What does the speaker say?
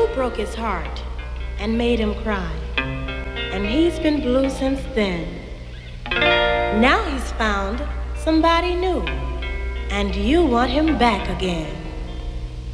broke his heart and made him cry. And he's been blue since then. Now he's found somebody new. And you want him back again.